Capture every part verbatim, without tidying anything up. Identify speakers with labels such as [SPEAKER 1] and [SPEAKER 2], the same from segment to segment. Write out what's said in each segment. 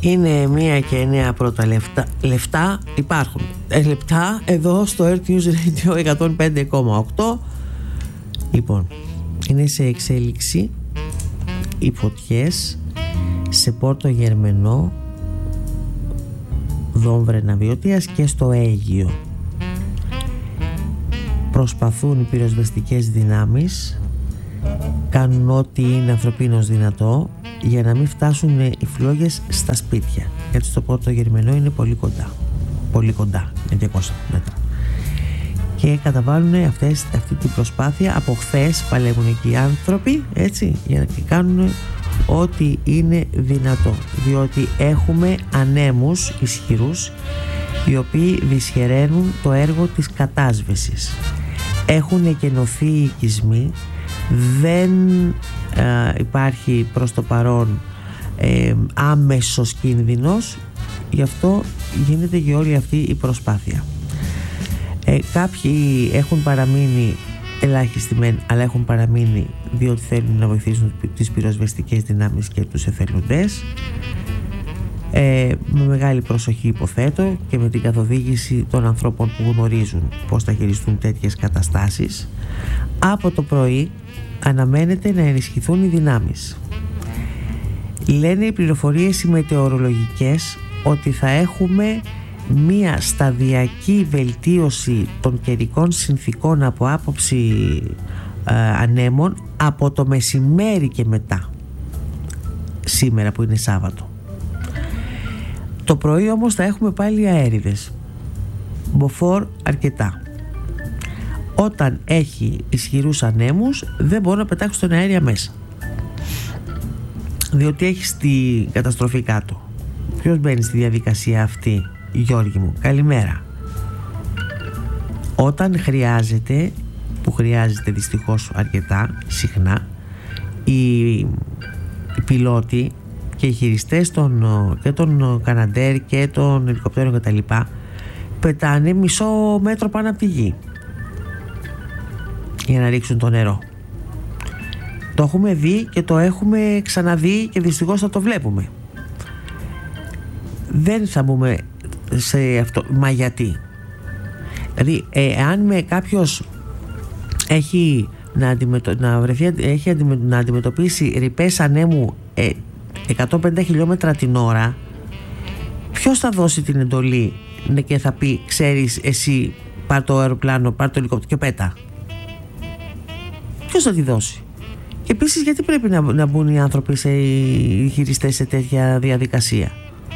[SPEAKER 1] Είναι μία και εννέα πρώτα λεφτά. Λεφτά υπάρχουν. Ε, λεπτά εδώ στο Earth News Radio εκατόν πέντε κόμμα οκτώ. Λοιπόν, είναι σε εξέλιξη οι φωτιές σε Πόρτο Γερμενό, Δόμβρενα Βιωτίας και στο Αίγυο. Προσπαθούν οι πυροσβεστικές δυνάμεις, κάνουν ό,τι είναι ανθρωπίνως δυνατό για να μην φτάσουν οι φλόγες στα σπίτια, γιατί στο Πόρτο Γερμενό είναι πολύ κοντά, πολύ κοντά, είναι διακόσια μέτρα, και καταβάλουν αυτές, αυτή την προσπάθεια. Από χθες παλεύουν εκεί οι άνθρωποι, έτσι, για να κάνουν ό,τι είναι δυνατό, διότι έχουμε ανέμους ισχυρούς οι οποίοι δυσχεραίνουν το έργο της κατάσβεσης. Έχουν εκενωθεί οι οικισμοί, δεν ε, υπάρχει προς το παρόν ε, άμεσος κίνδυνος, γι' αυτό γίνεται και όλη αυτή η προσπάθεια. Ε, κάποιοι έχουν παραμείνει, ελάχιστοι μεν, αλλά έχουν παραμείνει διότι θέλουν να βοηθήσουν τις πυροσβεστικές δυνάμεις και τους εθελοντές. Ε, με μεγάλη προσοχή υποθέτω και με την καθοδήγηση των ανθρώπων που γνωρίζουν πώς θα χειριστούν τέτοιες καταστάσεις. Από το πρωί αναμένεται να ενισχυθούν οι δυνάμεις. Λένε οι πληροφορίες οι μετεωρολογικές ότι θα έχουμε μία σταδιακή βελτίωση των καιρικών συνθήκων από άποψη ε, ανέμων από το μεσημέρι και μετά, σήμερα που είναι Σάββατο. Το πρωί όμως θα έχουμε πάλι αέριδες, μποφόρ αρκετά. Όταν έχει ισχυρούς ανέμους δεν μπορούν να πετάξουν τον αέρια μέσα, διότι έχει τη καταστροφή κάτω. Ποιος μπαίνει στη διαδικασία αυτή, Γιώργη μου? Καλημέρα. Όταν χρειάζεται, που χρειάζεται δυστυχώς αρκετά συχνά, οι, οι πιλότοι και οι χειριστές των, και των Καναντέρ και των ελικοπτέρων και τα λοιπά πετάνε μισό μέτρο πάνω από τη γη για να ρίξουν το νερό. Το έχουμε δει και το έχουμε ξαναδεί και δυστυχώς θα το βλέπουμε. Δεν θα μπούμε σε αυτό. Μα γιατί? Δηλαδή εάν με κάποιος έχει να, αντιμετω... να, βρεθεί, έχει αντιμε... να αντιμετωπίσει ρηπές ανέμου ε, εκατόν πενήντα χιλιόμετρα την ώρα, ποιος θα δώσει την εντολή ναι, και θα πει ξέρεις εσύ πάρ' το αεροπλάνο, πάρ' το ελικόπτερο και πέτα? Ποιος θα τη δώσει? Και επίσης γιατί πρέπει να, να μπουν οι άνθρωποι, σε, οι χειριστές σε τέτοια διαδικασία?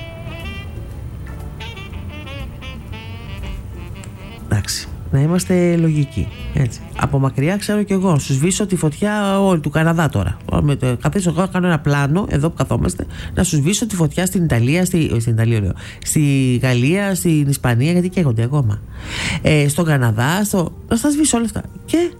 [SPEAKER 1] Εντάξει, να είμαστε λογικοί, έτσι. Από μακριά ξέρω κι εγώ, σου σβήσω τη φωτιά όλη του Καναδά τώρα. Καθίσω εγώ, κάνω ένα πλάνο εδώ που καθόμαστε, να σου σβήσω τη φωτιά στην Ιταλία, στη, στην Ιταλία λέω, στη Γαλλία, στην Ισπανία, γιατί καίγονται ακόμα. Ε, στον Καναδά, στο... να στα σβήσω όλα αυτά. Και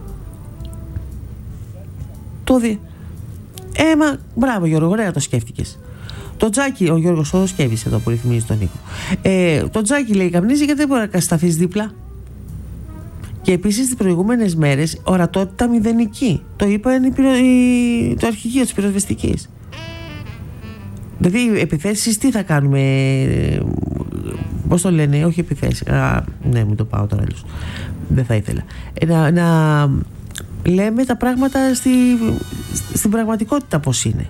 [SPEAKER 1] το δει. Ε, μα μπράβο Γιώργο, ωραία το σκέφτηκες. Το τζάκι, ο Γιώργος ο Σκεύης εδώ που ρυθμίζει τον ήχο. Ε, το τζάκι λέει καπνίζει γιατί δεν μπορεί να σταθείς δίπλα. Και επίσης τις προηγούμενες μέρες ορατότητα μηδενική. Το είπαν οι πυρο... οι... το αρχηγείο της πυροσβεστικής. Δηλαδή επιθέσεις τι θα κάνουμε? Πώς το λένε? Όχι επιθέσεις. Α, ναι, μην το πάω τώρα αλλιώς. Δεν θα ήθελα. Ε, να, να λέμε τα πράγματα στη... στην πραγματικότητα πώς είναι.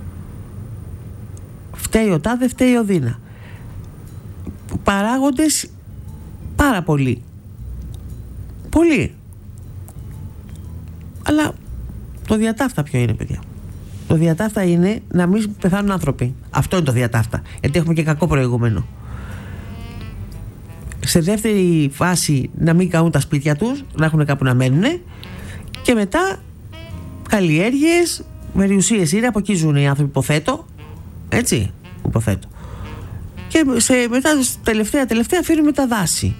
[SPEAKER 1] Φταίει ο τάδε, φταίει ο δίνα. Παράγοντες πάρα πολλοί. Πολύ. Αλλά το διατάφτα ποιο είναι, παιδιά? Το διατάφτα είναι να μην πεθάνουν άνθρωποι. Αυτό είναι το διατάφτα. Γιατί έχουμε και κακό προηγούμενο. Σε δεύτερη φάση να μην καούν τα σπίτια τους, να έχουν κάπου να μένουν. Και μετά καλλιέργειες, περιουσίες είναι, από εκεί ζουν οι άνθρωποι, υποθέτω. Έτσι, υποθέτω. Και σε, μετά τελευταία τελευταία αφήνουμε τα δάση.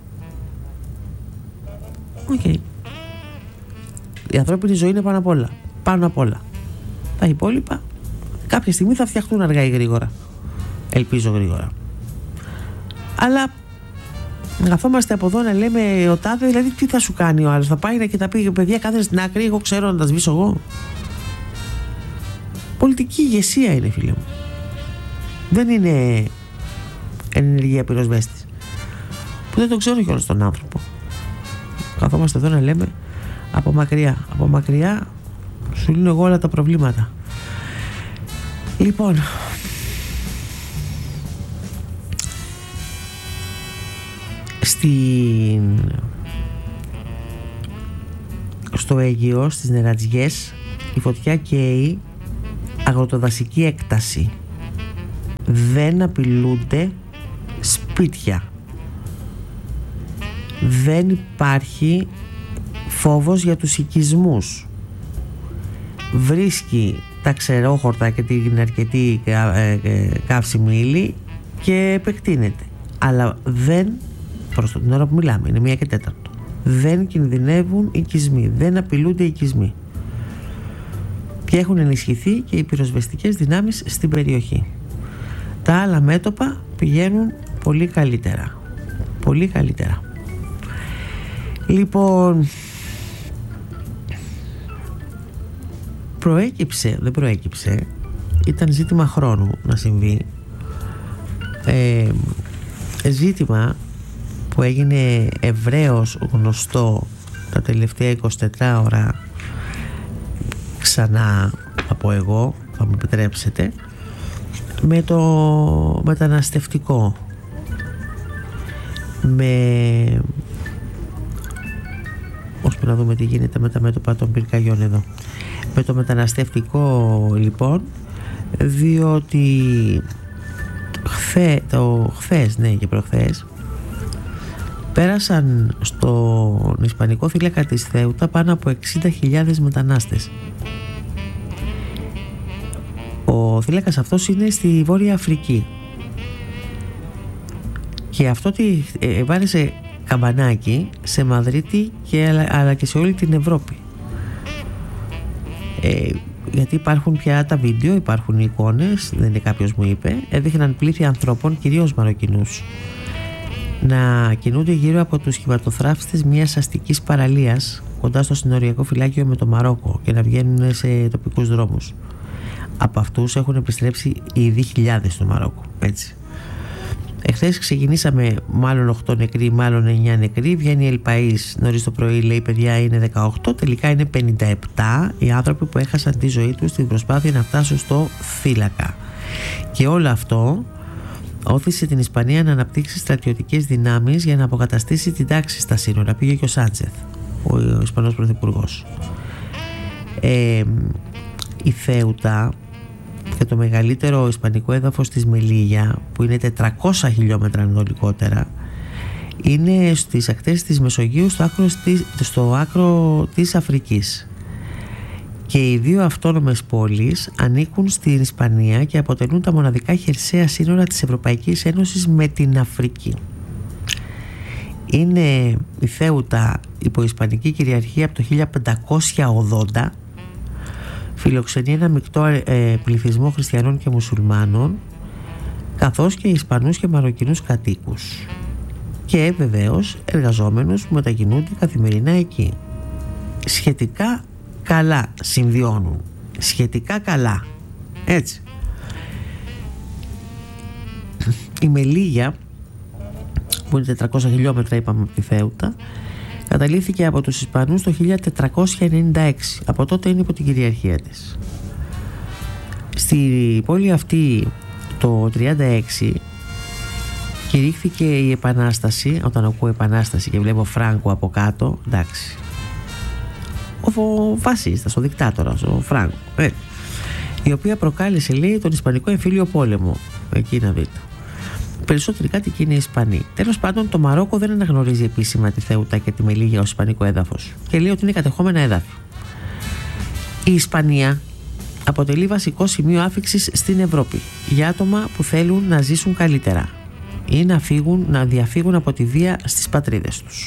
[SPEAKER 1] Οκ. Okay. Η ανθρώπινη ζωή είναι πάνω απ' όλα. Πάνω απ' όλα. Τα υπόλοιπα κάποια στιγμή θα φτιαχτούν αργά ή γρήγορα. Ελπίζω γρήγορα. Αλλά να καθόμαστε από εδώ να λέμε ο τάδε, δηλαδή τι θα σου κάνει ο άλλος? Θα πάει και θα πει παιδιά κάθε στην άκρη, εγώ ξέρω να τα σβήσω εγώ. Πολιτική ηγεσία είναι, φίλε μου. Δεν είναι ενεργεία πυροσβέστης, που δεν τον ξέρω κιόλας τον άνθρωπο. Καθόμαστε εδώ να λέμε από μακριά. Από μακριά σου λύνω εγώ όλα τα προβλήματα. Λοιπόν, στην... στο Αίγυο, στις νερατζιές, η φωτιά καίει αγροτοδασική έκταση. Δεν απειλούνται σπίτια. Δεν υπάρχει φόβος για τους οικισμούς. Βρίσκει τα ξερόχορτα και την αρκετή καύσιμη ύλη και επεκτείνεται. Αλλά δεν, προς την ώρα που μιλάμε, είναι μία και τέταρτο, δεν κινδυνεύουν οικισμοί, δεν απειλούνται οικισμοί. Και έχουν ενισχυθεί και οι πυροσβεστικές δυνάμεις στην περιοχή. Τα άλλα μέτωπα πηγαίνουν πολύ καλύτερα. Πολύ καλύτερα. Λοιπόν, προέκυψε, δεν προέκυψε, ήταν ζήτημα χρόνου να συμβεί. Ε, ζήτημα που έγινε ευρέως γνωστό τα τελευταία εικοσιτέσσερις ώρα, ξανά από εγώ, θα μου επιτρέψετε, με το μεταναστευτικό, με ώσπου να δούμε τι γίνεται με τα μέτωπα των πυρκαγιών εδώ, με το μεταναστευτικό λοιπόν, διότι χθε, το χθες, ναι και προχθές, πέρασαν στον Ισπανικό θύλακα της Θέουτα πάνω από εξήντα χιλιάδες μετανάστες. Ο θύλακας αυτός είναι στη Βόρεια Αφρική και αυτό τι ε, βάρεσε καμπανάκι σε Μαδρίτη και, αλλά, αλλά και σε όλη την Ευρώπη. Ε, γιατί υπάρχουν πια τα βίντεο, υπάρχουν οι εικόνες, δεν είναι κάποιος μου είπε, έδειχναν πλήθη ανθρώπων, κυρίως Μαροκινούς, να κινούνται γύρω από τους σχηματοθράφστες μιας αστικής παραλίας κοντά στο συνοριακό φυλάκιο με το Μαρόκο και να βγαίνουν σε τοπικούς δρόμους. Από αυτούς έχουν επιστρέψει ήδη χιλιάδες στο Μαρόκο, έτσι. Εχθές ξεκινήσαμε μάλλον οκτώ νεκροί, μάλλον εννιά νεκροί. Βγαίνει η El País νωρίς το πρωί, λέει παιδιά είναι δεκαοκτώ, τελικά είναι πενήντα επτά οι άνθρωποι που έχασαν τη ζωή τους στην προσπάθεια να φτάσουν στο θύλακα. Και όλο αυτό όθησε την Ισπανία να αναπτύξει στρατιωτικές δυνάμεις για να αποκαταστήσει την τάξη στα σύνορα. Πήγε και ο Σάντσεθ, ο Ισπανός Πρωθυπουργός. Ε, η Θέουτα και το μεγαλύτερο ισπανικό έδαφος της Μελίγια, που είναι τετρακόσια χιλιόμετρα ανατολικότερα, είναι στις ακτές της Μεσογείου, στο άκρο, στο άκρο της Αφρικής. Και οι δύο αυτόνομες πόλεις ανήκουν στην Ισπανία και αποτελούν τα μοναδικά χερσαία σύνορα της Ευρωπαϊκής Ένωσης με την Αφρική. Είναι η Θέουτα υπό ισπανική κυριαρχία από το χίλια πεντακόσια ογδόντα. Φιλοξενεί ένα μεικτό ε, πληθυσμό χριστιανών και μουσουλμάνων, καθώς και Ισπανούς και Μαροκινούς κατοίκους και βεβαίως εργαζόμενους που μετακινούνται καθημερινά εκεί. Σχετικά καλά συμβιώνουν, σχετικά καλά, έτσι. Η Μελίγια, που είναι τετρακόσια χιλιόμετρα είπαμε από τη Θέουτα, καταλήφθηκε από τους Ισπανούς το χίλια τετρακόσια ενενήντα έξι. Από τότε είναι υπό την κυριαρχία της. Στη πόλη αυτή το τριάντα έξι κηρύχθηκε η Επανάσταση. Όταν ακούω Επανάσταση και βλέπω Φράγκο από κάτω, εντάξει, ο φασίστας, ο δικτάτορας, ο Φράγκο, ε, η οποία προκάλεσε, λέει, τον Ισπανικό εμφύλιο πόλεμο. Εκεί να δείτε. Περισσότεροι κάτοικοι είναι Ισπανοί. Τέλος πάντων, το Μαρόκο δεν αναγνωρίζει επίσημα τη Θέουτα και τη Μελίγια ως ισπανικό έδαφος και λέει ότι είναι κατεχόμενα έδαφη. Η Ισπανία αποτελεί βασικό σημείο άφιξης στην Ευρώπη για άτομα που θέλουν να ζήσουν καλύτερα ή να, φύγουν, να διαφύγουν από τη βία στις πατρίδες τους.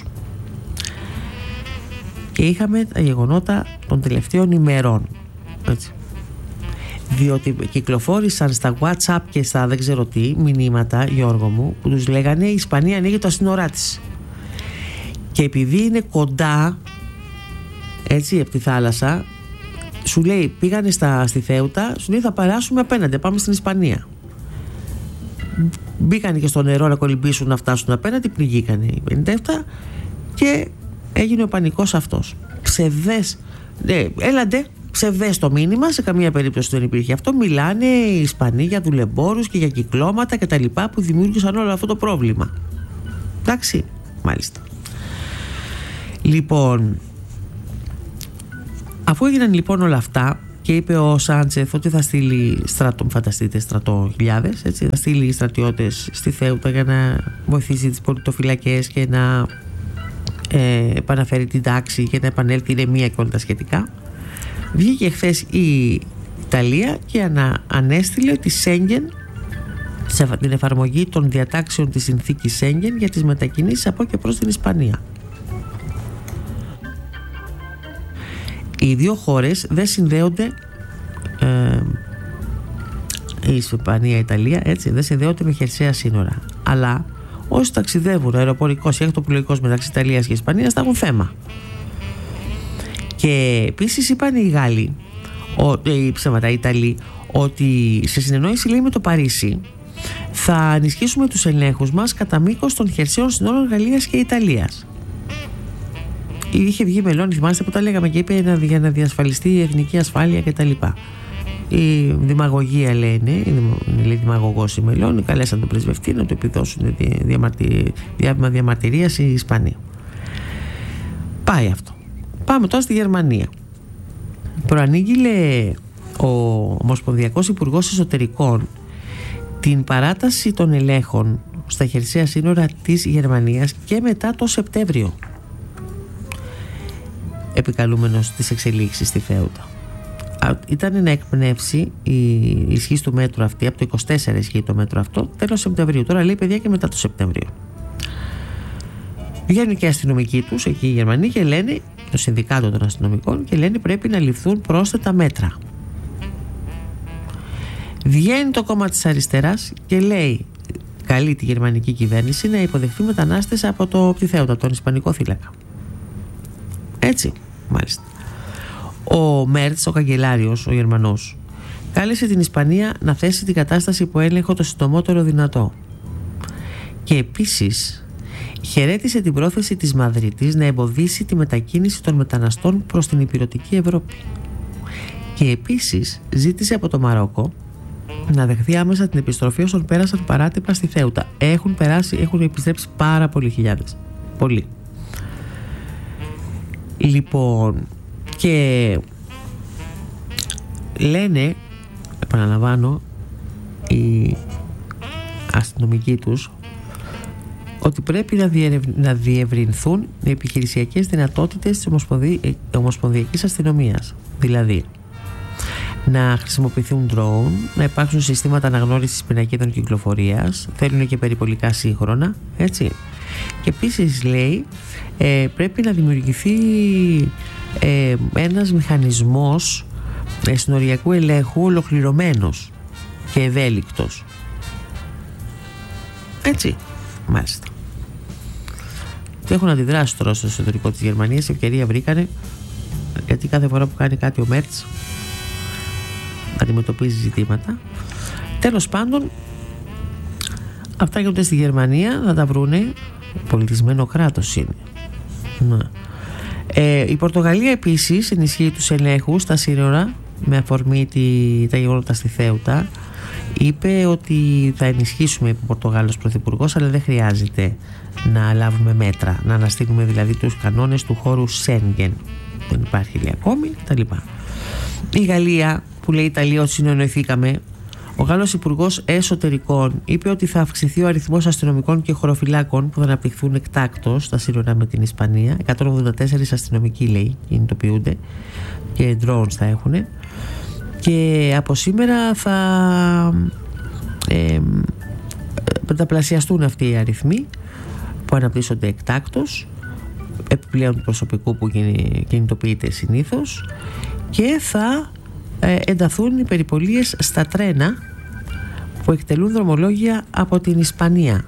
[SPEAKER 1] Και είχαμε τα γεγονότα των τελευταίων ημερών, έτσι. Διότι κυκλοφόρησαν στα WhatsApp και στα δεν ξέρω τι μηνύματα, Γιώργο μου, που τους λέγανε η Ισπανία ανοίγει τα σύνορά της. Και επειδή είναι κοντά, έτσι, από τη θάλασσα, σου λέει πήγανε στα, στη Θέουτα, σου λέει θα περάσουμε απέναντι, πάμε στην Ισπανία. μπήκαν και στο νερό να κολυμπήσουν να φτάσουν απέναντι, πνιγήκανε οι πενήντα επτά και έγινε ο πανικός αυτός. Ψευδές, ναι, έλαντε, ψευδές το μήνυμα, σε καμία περίπτωση δεν υπήρχε αυτό. Μιλάνε οι Ισπανοί για δουλεμπόρους και για κυκλώματα και τα λοιπά που δημιούργησαν όλο αυτό το πρόβλημα. Εντάξει, μάλιστα. Λοιπόν, αφού έγιναν λοιπόν όλα αυτά και είπε ο Σάντσεθ ότι θα στείλει στρατό, φανταστείτε στρατό χιλιάδες, έτσι, θα στείλει στρατιώτες στη Θέουτα για να βοηθήσει τις πολιτοφυλακές και να ε, επαναφέρει την τάξη και να επανέλθει η ηρεμία και όλα τα σχετικά. Βγήκε χθες η Ιταλία και ανα, ανέστειλε τη Σέγγεν, σε την εφαρμογή των διατάξεων της συνθήκης Σέγγεν για τις μετακινήσεις από και προς την Ισπανία. Οι δύο χώρες δεν συνδέονται, ε, η Ισπανία, η Ιταλία, έτσι, δεν συνδέονται με χερσαία σύνορα. Αλλά όσοι ταξιδεύουν αεροπορικός ή ακτοπλοϊκός μεταξύ Ιταλίας και Ισπανίας θα έχουν θέμα. Και επίσης είπαν οι Γάλλοι, ο, οι, ψέματα, οι Ιταλοί, ότι σε συνεννόηση, λέει, με το Παρίσι θα ενισχύσουμε τους ελέγχους μας κατά μήκος των χερσαίων συνόρων Γαλλίας και Ιταλίας. Είχε βγει Μελώνη, θυμάστε που τα λέγαμε, και είπε για να διασφαλιστεί η εθνική ασφάλεια κτλ. Η δημαγωγία, λένε, λέει δημαγωγός η Μελώνη, καλέσαν τον πρεσβευτή να του επιδώσουν διάβημα διαμαρτυρίας οι Ισπανοί. Πάει αυτό. Πάμε τώρα στη Γερμανία. Προανήγγειλε ο Ομοσπονδιακός Υπουργός Εσωτερικών την παράταση των ελέγχων στα χερσαία σύνορα της Γερμανίας και μετά το Σεπτέμβριο, επικαλούμενος τις εξελίξεις στη Θέουτα. Ήταν να εκπνεύσει η ισχύ του μέτρου αυτή, από το είκοσι τέσσερα ισχύει το μέτρο αυτό, τέλος Σεπτεμβρίου. Τώρα λέει, παιδιά, και μετά το Σεπτέμβριο. Βγαίνουν και οι αστυνομικοί τους εκεί οι Γερμανοί και λένε, το Συνδικάτο των Αστυνομικών, και λένε πρέπει να ληφθούν πρόσθετα μέτρα. Βγαίνει το κόμμα της αριστεράς και λέει, καλεί τη γερμανική κυβέρνηση να υποδεχθεί μετανάστες από, το, από τη Θέουτα, τον Ισπανικό θύλακα. Έτσι, μάλιστα. Ο Μέρτς, ο καγκελάριος, ο Γερμανός, κάλεσε την Ισπανία να θέσει την κατάσταση υπό έλεγχο το συντομότερο δυνατό. Και επίσης χαιρέτησε την πρόθεση της Μαδρίτης να εμποδίσει τη μετακίνηση των μεταναστών προς την ηπειρωτική Ευρώπη. Και επίσης ζήτησε από το Μαρόκο να δεχθεί άμεσα την επιστροφή όσων πέρασαν παράτυπα στη Θέουτα. Έχουν περάσει, έχουν επιστρέψει πάρα πολλοί χιλιάδες. Πολλοί. Λοιπόν, και λένε, επαναλαμβάνω, οι αστυνομικοί τους, ότι πρέπει να, διερευ... να διευρυνθούν οι επιχειρησιακές δυνατότητες της ομοσπονδι... ομοσπονδιακής αστυνομίας. Δηλαδή, να χρησιμοποιηθούν drone, να υπάρξουν συστήματα αναγνώρισης πινακίδων κυκλοφορίας, θέλουν και περιπολικά σύγχρονα, έτσι. Και επίσης, λέει, ε, πρέπει να δημιουργηθεί ε, ένας μηχανισμός ε, συνοριακού ελέγχου ολοκληρωμένος και ευέλικτος. Έτσι, μάλιστα. Και έχουν αντιδράσει τώρα στο εσωτερικό της Γερμανίας, ευκαιρία βρήκανε, γιατί κάθε φορά που κάνει κάτι ο Μέρτς αντιμετωπίζει ζητήματα. Τέλος πάντων, αυτά γίνονται στη Γερμανία, θα τα βρούνε. Πολιτισμένο κράτος είναι. Να. Ε, η Πορτογαλία επίσης ενισχύει τους ελέγχους στα σύνορα με αφορμή τη, τα γεγονότα στη Θέουτα. Είπε ότι θα ενισχύσουμε, είπε ο Πορτογάλος Πρωθυπουργός, αλλά δεν χρειάζεται να λάβουμε μέτρα, να αναστείλουμε δηλαδή τους κανόνες του χώρου Σέγγεν. Δεν υπάρχει, λέει, ακόμη κτλ. Η Γαλλία, που λέει Ιταλία ότι συνεννοηθήκαμε, ο Γάλλος Υπουργός Εσωτερικών είπε ότι θα αυξηθεί ο αριθμός αστυνομικών και χωροφυλάκων που θα αναπτυχθούν εκτάκτως στα σύνορα με την Ισπανία. εκατόν ογδόντα τέσσερα αστυνομικοί, λέει, κινητοποιούνται και drones θα έχουν. Και από σήμερα θα ε, πενταπλασιαστούν αυτοί οι αριθμοί που αναπτύσσονται εκτάκτως, επιπλέον του προσωπικού που κινητοποιείται συνήθως, και θα ε, ενταθούν οι περιπολίες στα τρένα που εκτελούν δρομολόγια από την Ισπανία.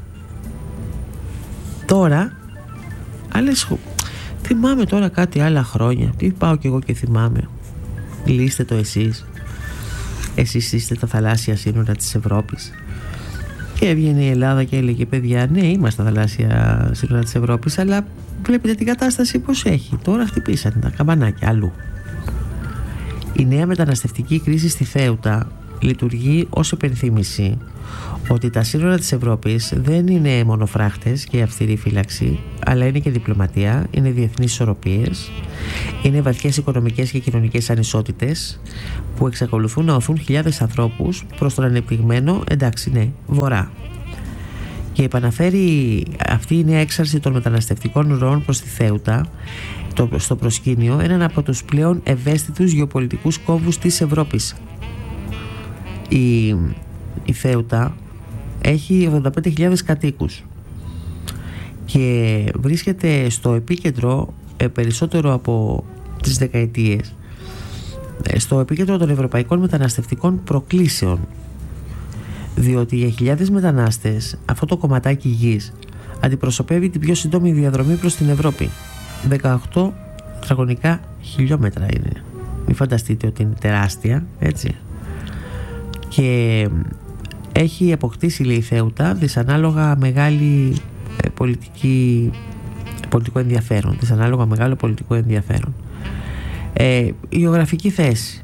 [SPEAKER 1] Τώρα, άλλες, θυμάμαι τώρα κάτι άλλα χρόνια, τι πάω κι εγώ και θυμάμαι. Λύστε το εσείς. Εσείς είστε τα θαλάσσια σύνορα της Ευρώπης. Και έβγαινε η Ελλάδα και έλεγε: παιδιά, ναι, είμαστε στα θαλάσσια σύνορα της Ευρώπης, αλλά βλέπετε την κατάσταση πως έχει. Τώρα χτυπήσανε τα καμπανάκια αλλού. Η νέα μεταναστευτική κρίση στη Θέουτα λειτουργεί ως υπενθύμηση ότι τα σύνορα της Ευρώπης δεν είναι μόνο φράχτες και αυστηρή φύλαξη, αλλά είναι και διπλωματία, είναι διεθνείς ισορροπίες, είναι βαθιές οικονομικές και κοινωνικές ανισότητες που εξακολουθούν να οθούν χιλιάδες ανθρώπους προς τον ανεπτυγμένο, εντάξει ναι, βορρά. Και επαναφέρει αυτή η νέα έξαρση των μεταναστευτικών ροών προς τη Θέουτα στο προσκήνιο έναν από τους πλέον ευαίσθητους γεωπολιτικούς κόμβους της Ευρώπης. Η, η Θέουτα έχει ογδόντα πέντε χιλιάδες κατοίκους και βρίσκεται στο επίκεντρο ε, περισσότερο από τις δεκαετίες ε, στο επίκεντρο των ευρωπαϊκών μεταναστευτικών προκλήσεων, διότι για χιλιάδες μετανάστες αυτό το κομματάκι γης αντιπροσωπεύει την πιο σύντομη διαδρομή προς την Ευρώπη. Δεκαοκτώ τετραγωνικά χιλιόμετρα είναι. Μην φανταστείτε ότι είναι τεράστια, έτσι. Και έχει αποκτήσει, λέει, η Θέουτα δυσανάλογα μεγάλη ε, πολιτική, πολιτικό ενδιαφέρον. Δυσανάλογα μεγάλο πολιτικό ενδιαφέρον. Ε, η γεωγραφική θέση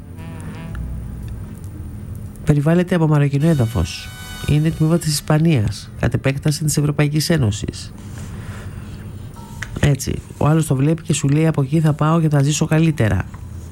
[SPEAKER 1] περιβάλλεται από μαροκινό έδαφος. Είναι τμήμα της Ισπανίας, κατ' επέκταση της Ευρωπαϊκής Ένωσης. Έτσι. Ο άλλος το βλέπει και σου λέει: από εκεί θα πάω και θα ζήσω καλύτερα.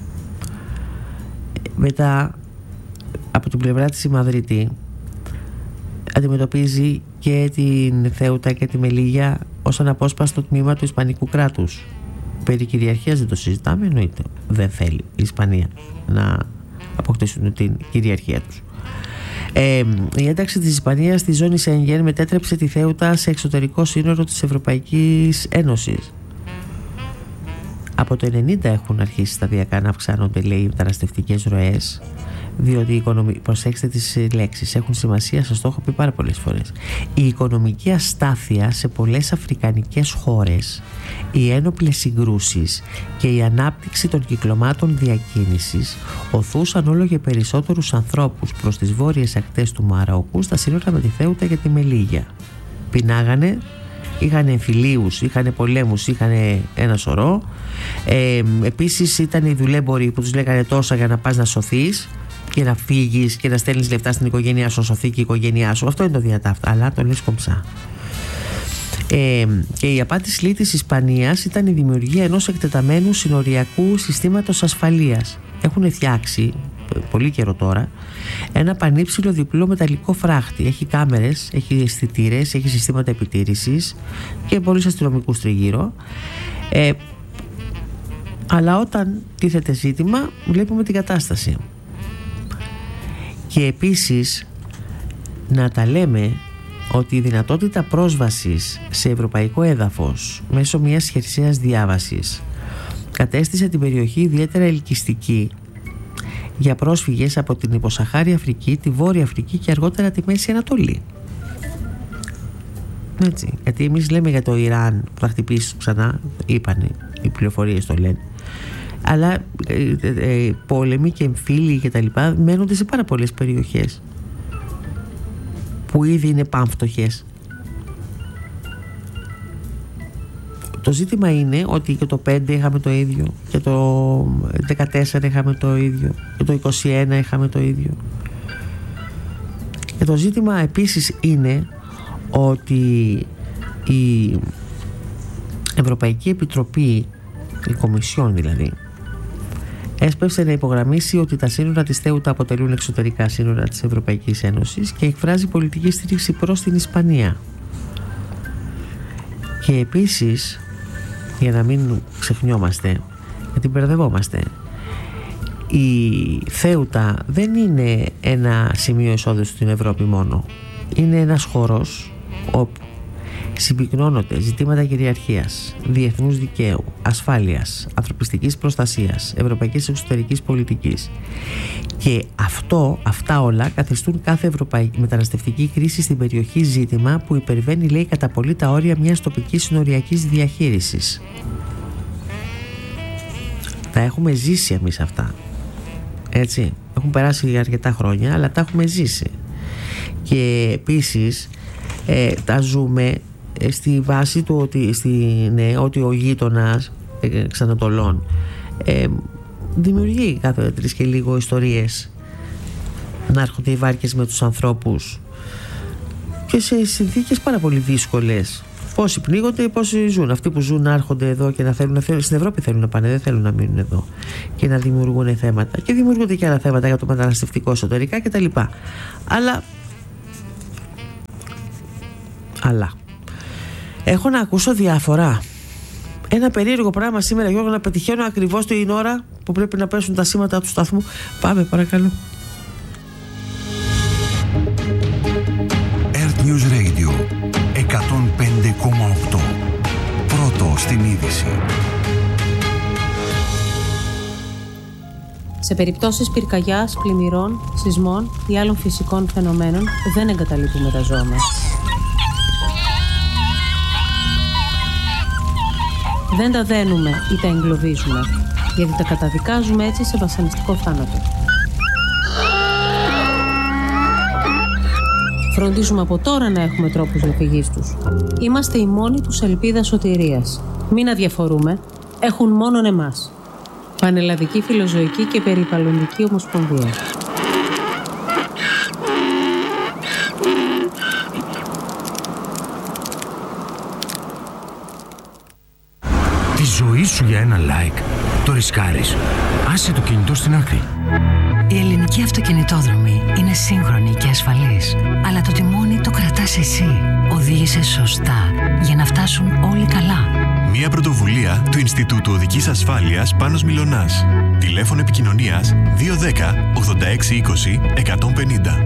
[SPEAKER 1] Μετά, από την πλευρά της η Μαδρίτη αντιμετωπίζει και την Θέουτα και τη Μελίγια ως αναπόσπαστο τμήμα του Ισπανικού κράτους. Περί κυριαρχίας δεν το συζητάμε, εννοείται. Δεν θέλει η Ισπανία να αποκτήσουν την κυριαρχία τους. Ε, η ένταξη της Ισπανίας στη ζώνη Σέγγεν μετέτρεψε τη Θέουτα σε εξωτερικό σύνορο της Ευρωπαϊκής Ένωσης. Από το ενενήντα έχουν αρχίσει σταδιακά να αυξάνονται, λέει, οι μεταναστευτικές ροές, διότι οι οικονομι... προσέξτε τις λέξεις, έχουν σημασία, σας το έχω πει πάρα πολλές φορές. Η οικονομική αστάθεια σε πολλές αφρικανικές χώρες, οι ένοπλες συγκρούσεις και η ανάπτυξη των κυκλωμάτων διακίνησης οθούσαν όλο και περισσότερους ανθρώπους προς τις βόρειες ακτές του Μαρόκου, στα σύνορα με τη Θέουτα και τη Μελίγια. Πεινάγανε, είχαν εμφυλίους, είχαν πολέμους, είχαν ένα σωρό. Ε, επίσης ήταν οι δουλέμποροι που τους λέγανε τόσα για να πας να σωθείς και να φύγεις και να στέλνεις λεφτά στην οικογένειά σου, να σωθεί και η οικογένειά σου. Αυτό είναι το διατάφτα, αλλά το λες κομψά. Ε, και η απάτη σλή της Ισπανίας ήταν η δημιουργία ενός εκτεταμένου συνοριακού συστήματος ασφαλείας. Έχουν φτιάξει πολύ καιρό τώρα ένα πανύψηλο διπλό μεταλλικό φράχτη. Έχει κάμερες, έχει αισθητήρες, έχει συστήματα επιτήρησης και πολλούς αστυνομικούς τριγύρω. Ε, αλλά όταν τίθεται ζήτημα βλέπουμε την κατάσταση. Και επίσης να τα λέμε ότι η δυνατότητα πρόσβασης σε ευρωπαϊκό έδαφος μέσω μιας χερσαίας διάβασης κατέστησε την περιοχή ιδιαίτερα ελκυστική για πρόσφυγες από την υποσαχάρη Αφρική, τη Βόρεια Αφρική και αργότερα τη Μέση Ανατολή. Έτσι, γιατί εμείς λέμε για το Ιράν που θα χτυπήσει ξανά, είπανε, οι πληροφορίες το λένε, αλλά ε, ε, ε, πόλεμοι και εμφύλοι και τα λοιπά μένονται σε πάρα πολλές περιοχές που ήδη είναι πανφτωχές. Το ζήτημα είναι ότι και το πέντε είχαμε το ίδιο και το δεκατέσσερα είχαμε το ίδιο και το είκοσι ένα είχαμε το ίδιο. Και το ζήτημα επίσης είναι ότι η Ευρωπαϊκή Επιτροπή, η Κομισιόν δηλαδή, έσπευσε να υπογραμμίσει ότι τα σύνορα της Θέουτα αποτελούν εξωτερικά σύνορα της Ευρωπαϊκής Ένωσης και εκφράζει πολιτική στήριξη προς την Ισπανία. Και επίσης, για να μην ξεχνιόμαστε, γιατί μπερδευόμαστε, η Θέουτα δεν είναι ένα σημείο εισόδου στην Ευρώπη μόνο. Είναι ένας χώρος όπου συμπυκνώνονται ζητήματα κυριαρχίας, διεθνούς δικαίου, ασφάλειας, ανθρωπιστικής προστασίας, ευρωπαϊκής εξωτερικής πολιτικής. Και αυτό, αυτά όλα καθιστούν κάθε ευρωπαϊκή μεταναστευτική κρίση στην περιοχή ζήτημα που υπερβαίνει, λέει, κατά πολύ τα όρια μιας τοπικής συνοριακής διαχείρισης. Τα έχουμε ζήσει εμείς αυτά. Έτσι, έχουν περάσει αρκετά χρόνια, αλλά τα έχουμε ζήσει. Και επίσης ε, τα ζούμε στη βάση του ότι, στη, ναι, ότι ο γείτονας εξ Ανατολών ε, δημιουργεί κάθε τρεις και λίγο ιστορίες, να έρχονται οι βάρκες με τους ανθρώπους και σε συνθήκες πάρα πολύ δύσκολες. Πόσοι πνίγονται, πόσοι ζουν. Αυτοί που ζουν να έρχονται εδώ και να θέλουν να θέλουν, στην Ευρώπη θέλουν να πάνε, δεν θέλουν να μείνουν εδώ και να δημιουργούν θέματα. Και δημιουργούνται και άλλα θέματα για το μεταναστευτικό εσωτερικά κτλ. Αλλά, αλλά έχω να ακούσω διάφορα. Ένα περίεργο πράγμα σήμερα, Γιώργο, να πετυχαίνω ακριβώς την ώρα που πρέπει να πέσουν τα σήματα του σταθμού. Πάμε, παρακαλώ.
[SPEAKER 2] Earth News Radio εκατόν πέντε κόμμα οκτώ. Πρώτο στην είδηση.
[SPEAKER 3] Σε περιπτώσεις πυρκαγιάς, πλημμυρών, σεισμών ή άλλων φυσικών φαινομένων δεν εγκαταλείπουμε τα ζώα μας. Δεν τα δένουμε ή τα εγκλωβίζουμε, γιατί τα καταδικάζουμε έτσι σε βασανιστικό θάνατο. Φροντίζουμε από τώρα να έχουμε τρόπους διαφυγής τους. Είμαστε οι μόνοι τους ελπίδα σωτηρίας. Μην αδιαφορούμε, έχουν μόνον εμάς. Πανελλαδική Φιλοζωική και Περιβαλλοντική Ομοσπονδία.
[SPEAKER 4] Τη ζωή σου για ένα like το ρισκάρεις. Άσε το κινητό στην άκρη.
[SPEAKER 5] Η ελληνική αυτοκινητόδρομη είναι σύγχρονη και ασφαλής, αλλά το τιμόνι το κρατάς εσύ. Οδήγησε σωστά για να φτάσουν όλοι καλά.
[SPEAKER 6] Μια πρωτοβουλία του Ινστιτούτου Οδικής Ασφάλειας Πάνος Μιλωνάς. Τηλέφωνο επικοινωνίας δύο ένα μηδέν ογδόντα έξι είκοσι εκατόν πενήντα.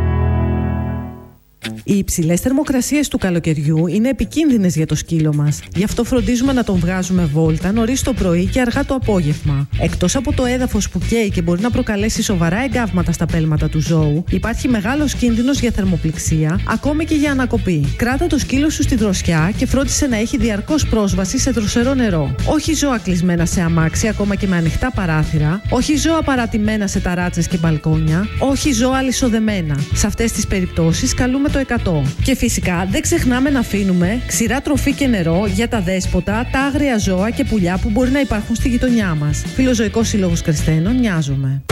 [SPEAKER 7] Οι υψηλές θερμοκρασίες του καλοκαιριού είναι επικίνδυνες για το σκύλο μας. Γι' αυτό φροντίζουμε να τον βγάζουμε βόλτα νωρίς το πρωί και αργά το απόγευμα. Εκτός από το έδαφος που καίει και μπορεί να προκαλέσει σοβαρά εγκάβματα στα πέλματα του ζώου, υπάρχει μεγάλος κίνδυνος για θερμοπληξία, ακόμη και για ανακοπή. Κράτα το σκύλο σου στη δροσιά και φρόντισε να έχει διαρκώς πρόσβαση σε δροσερό νερό. Όχι ζώα κλεισμένα σε αμάξι, ακόμα και με ανοιχτά παράθυρα. Όχι ζώα παρατημένα σε ταράτσες και μπαλκόνια. Όχι ζώα αλυσοδεμένα. Σε αυτές τις περιπτώσεις καλούμε το εκατό. Και φυσικά δεν ξεχνάμε να αφήνουμε ξηρά τροφή και νερό για τα δέσποτα, τα άγρια ζώα και πουλιά που μπορεί να υπάρχουν στη γειτονιά μας. Φιλοζωικός Σύλλογος Κριστένων, Νοιάζομαι.